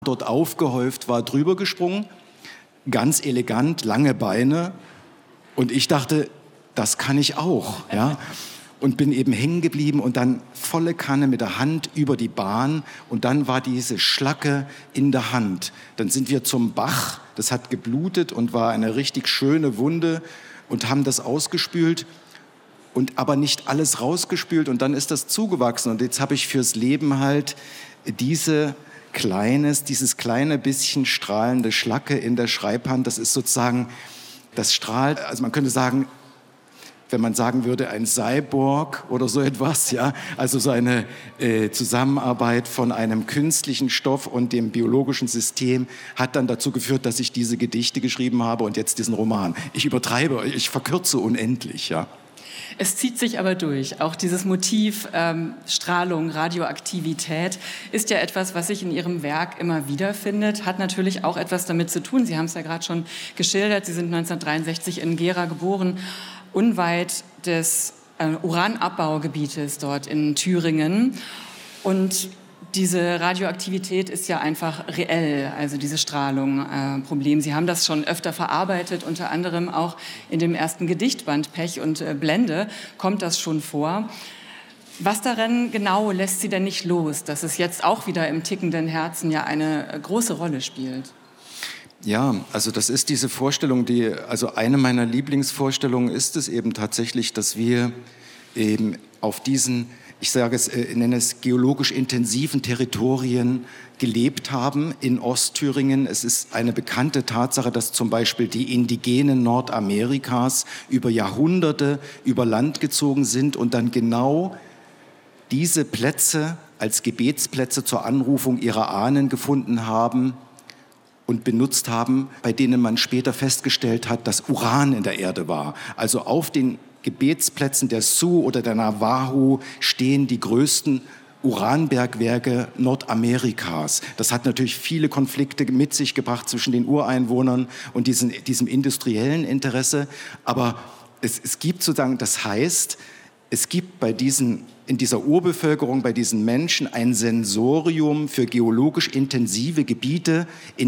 dort aufgehäuft war, drüber gesprungen, ganz elegant, lange Beine. Und ich dachte, das kann ich auch, ja. Und bin eben hängen geblieben und dann volle Kanne mit der Hand über die Bahn und dann war diese Schlacke in der Hand. Dann sind wir zum Bach, das hat geblutet und war eine richtig schöne Wunde und haben das ausgespült und aber nicht alles rausgespült und dann ist das zugewachsen und jetzt habe ich fürs Leben halt dieses kleine bisschen strahlende Schlacke in der Schreibhand, das ist sozusagen, das strahlt, also man könnte sagen, wenn man sagen würde, ein Cyborg oder so etwas, ja, also so eine Zusammenarbeit von einem künstlichen Stoff und dem biologischen System hat dann dazu geführt, dass ich diese Gedichte geschrieben habe und jetzt diesen Roman. Ich übertreibe, ich verkürze unendlich, ja. Es zieht sich aber durch. Auch dieses Motiv Strahlung, Radioaktivität ist ja etwas, was sich in Ihrem Werk immer wieder findet, hat natürlich auch etwas damit zu tun. Sie haben es ja gerade schon geschildert, Sie sind 1963 in Gera geboren, unweit des Uranabbaugebietes dort in Thüringen. Und diese Radioaktivität ist ja einfach reell, also diese Strahlung, Problem. Sie haben das schon öfter verarbeitet, unter anderem auch in dem ersten Gedichtband Pech und Blende kommt das schon vor. Was daran genau lässt Sie denn nicht los, dass es jetzt auch wieder im tickenden Herzen ja eine große Rolle spielt? Ja, also das ist diese Vorstellung, also eine meiner Lieblingsvorstellungen ist es eben tatsächlich, dass wir eben auf diesen, ich nenne es geologisch intensiven Territorien gelebt haben in Ostthüringen. Es ist eine bekannte Tatsache, dass zum Beispiel die Indigenen Nordamerikas über Jahrhunderte über Land gezogen sind und dann genau diese Plätze als Gebetsplätze zur Anrufung ihrer Ahnen gefunden haben und benutzt haben, bei denen man später festgestellt hat, dass Uran in der Erde war. Also auf den Gebetsplätzen der Sioux oder der Navajo stehen die größten Uranbergwerke Nordamerikas. Das hat natürlich viele Konflikte mit sich gebracht zwischen den Ureinwohnern und diesem industriellen Interesse. Aber es gibt sozusagen, das heißt, es gibt in dieser Urbevölkerung, bei diesen Menschen ein Sensorium für geologisch intensive Gebiete,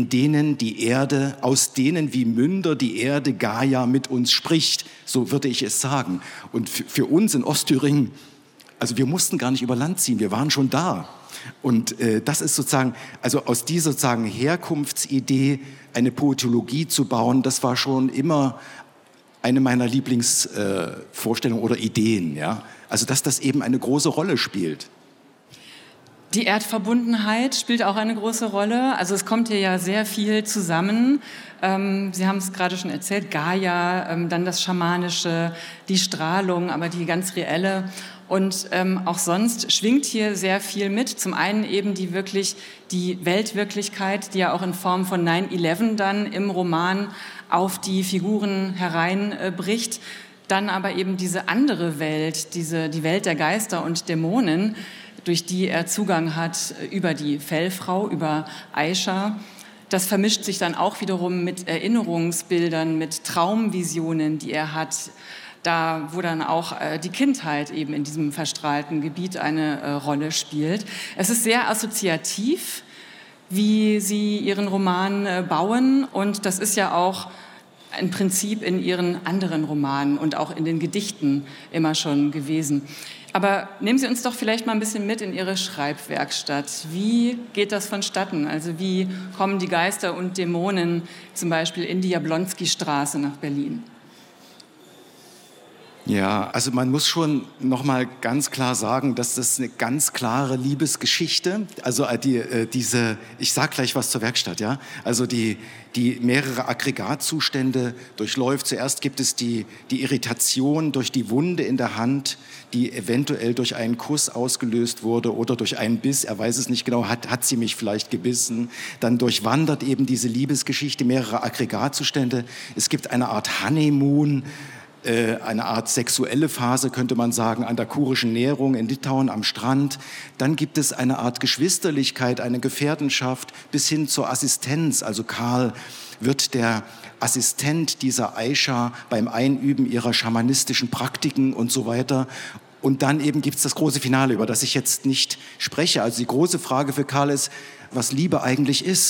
aus denen wie Münder die Erde Gaia mit uns spricht. So würde ich es sagen. Und für uns in Ostthüringen, also wir mussten gar nicht über Land ziehen, wir waren schon da. Und das ist sozusagen, also aus dieser sozusagen Herkunftsidee eine Poetologie zu bauen, das war schon immer eine meiner Lieblingsvorstellungen oder Ideen, ja. Also dass das eben eine große Rolle spielt. Die Erdverbundenheit spielt auch eine große Rolle. Also es kommt hier ja sehr viel zusammen. Sie haben es gerade schon erzählt, Gaia, dann das Schamanische, die Strahlung, aber die ganz reelle. Und auch sonst schwingt hier sehr viel mit. Zum einen eben die Weltwirklichkeit, die ja auch in Form von 9/11 dann im Roman auf die Figuren hereinbricht. Dann aber eben diese andere Welt, die Welt der Geister und Dämonen, durch die er Zugang hat über die Fellfrau, über Aisha. Das vermischt sich dann auch wiederum mit Erinnerungsbildern, mit Traumvisionen, die er hat, da wo dann auch die Kindheit eben in diesem verstrahlten Gebiet eine Rolle spielt. Es ist sehr assoziativ, wie Sie Ihren Roman bauen und das ist ja auch ein Prinzip in Ihren anderen Romanen und auch in den Gedichten immer schon gewesen. Aber nehmen Sie uns doch vielleicht mal ein bisschen mit in Ihre Schreibwerkstatt. Wie geht das vonstatten? Also wie kommen die Geister und Dämonen zum Beispiel in die Jablonski-Straße nach Berlin? Ja, also man muss schon noch mal ganz klar sagen, dass das eine ganz klare Liebesgeschichte, also ich sag gleich was zur Werkstatt, ja, also die mehrere Aggregatzustände durchläuft. Zuerst gibt es die Irritation durch die Wunde in der Hand, die eventuell durch einen Kuss ausgelöst wurde oder durch einen Biss, er weiß es nicht genau, hat sie mich vielleicht gebissen. Dann durchwandert eben diese Liebesgeschichte mehrere Aggregatzustände. Es gibt eine Art Honeymoon, eine Art sexuelle Phase, könnte man sagen, an der kurischen Nährung in Litauen am Strand. Dann gibt es eine Art Geschwisterlichkeit, eine Gefährtenschaft bis hin zur Assistenz. Also Karl wird der Assistent dieser Aisha beim Einüben ihrer schamanistischen Praktiken und so weiter. Und dann eben gibt es das große Finale, über das ich jetzt nicht spreche. Also die große Frage für Karl ist, was Liebe eigentlich ist.